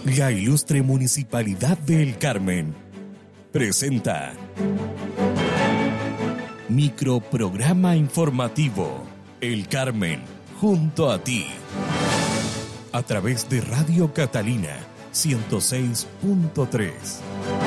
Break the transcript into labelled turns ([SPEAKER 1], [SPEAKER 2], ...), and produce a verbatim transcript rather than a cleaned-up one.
[SPEAKER 1] La ilustre Municipalidad de El Carmen presenta Microprograma informativo El Carmen junto a ti, a través de Radio Catalina ciento seis punto tres.